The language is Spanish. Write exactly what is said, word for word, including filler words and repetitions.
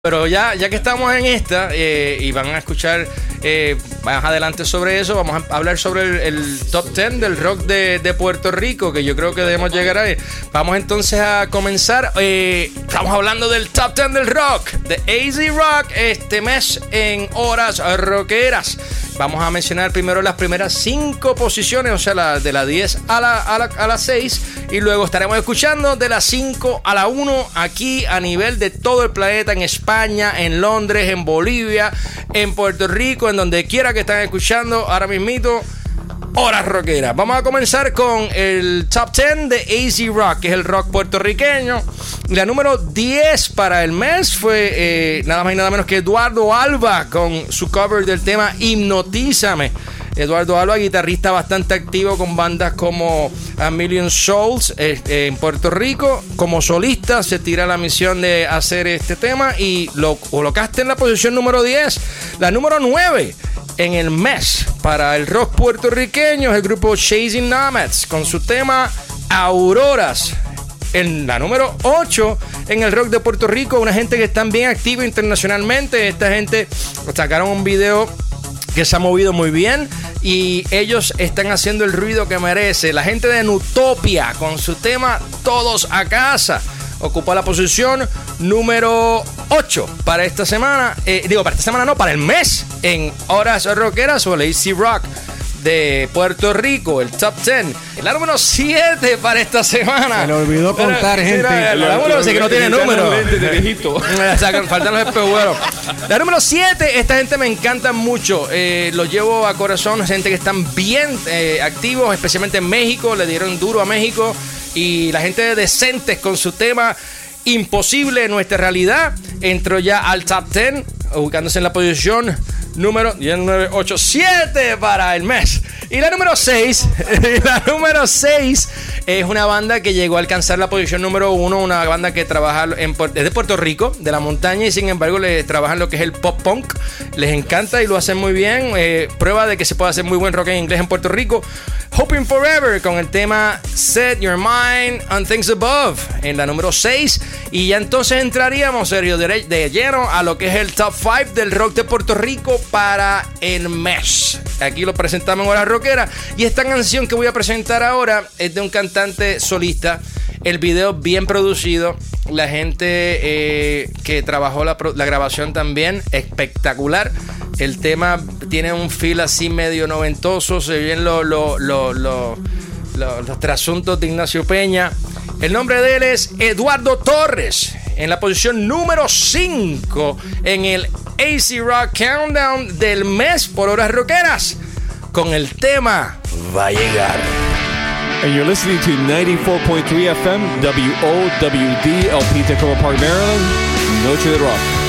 Pero ya, ya que estamos en esta eh, y van a escuchar eh, más adelante sobre eso, vamos a hablar sobre el, el top diez del rock de, de Puerto Rico, que yo creo que debemos llegar ahí. Vamos entonces a comenzar. Eh, estamos hablando del top diez del rock, de A Z Rock, este mes en Horas Rockeras. Vamos a mencionar primero las primeras cinco posiciones, o sea, la, de la diez a la, a, la, a la seis, y luego estaremos escuchando de la cinco a la uno aquí a nivel de todo el planeta, en España, en Londres, en Bolivia, en Puerto Rico, en donde quiera que están escuchando ahora mismito Horas Rockeras. Vamos a comenzar con el top diez de A Z Rock, que es el rock puertorriqueño. Y la número diez para el mes fue eh, nada más y nada menos que Eduardo Alba con su cover del tema Hipnotízame. Eduardo Alba, guitarrista bastante activo con bandas como A Million Souls eh, eh, en Puerto Rico. Como solista se tira la misión de hacer este tema y lo colocaste en la posición número diez. La número nueve en el mes para el rock puertorriqueño es el grupo Chasing Nomads con su tema Auroras. En la número ocho en el rock de Puerto Rico, una gente que está bien activa internacionalmente. Esta gente sacaron un video que se ha movido muy bien y ellos están haciendo el ruido que merece. La gente de Nutopia con su tema Todos a Casa ocupa la posición número ocho para esta semana. Eh, digo, para esta semana no, para el mes en Horas Rockeras o el A Z Rock de Puerto Rico, el top diez. La número siete para esta semana. Se le olvidó contar, Pero, gente. La, la, la número sí que no tiene número. Faltan los espejuelos. La número siete, esta gente me encanta mucho. Eh, los llevo a corazón. Gente que están bien eh, activos, especialmente en México. Le dieron duro a México. Y la gente de Decentes con su tema Imposible Nuestra Realidad entró ya al top diez, ubicándose en la posición número diez, nueve, ocho, siete para el mes. Y la número seis, la número seis es una banda que llegó a alcanzar la posición número uno, una banda que trabaja en, es de Puerto Rico, de la montaña, y sin embargo le trabajan lo que es el pop punk. Les encanta y lo hacen muy bien. Eh, prueba de que se puede hacer muy buen rock en inglés en Puerto Rico. Hoping Forever con el tema Set Your Mind on Things Above en la número seis. Y ya entonces entraríamos, Sergio, de, de lleno a lo que es el top cinco del rock de Puerto Rico para el mes. Aquí lo presentamos en Horas Rockeras. Y esta canción que voy a presentar ahora es de un cantante solista. El video bien producido. La gente eh, que trabajó la, la grabación también, espectacular. El tema tiene un feel así medio noventoso. Se ven lo, lo, lo, lo, lo, los trasuntos de Ignacio Peña. El nombre de él es Eduardo Torres. En la posición número cinco en el A Z Rock Countdown del mes por Horas Rockeras, con el tema Va a Llegar. And you're listening to ninety-four point three F M W O W D, El Tacoma Park, Maryland, Noche de Rock.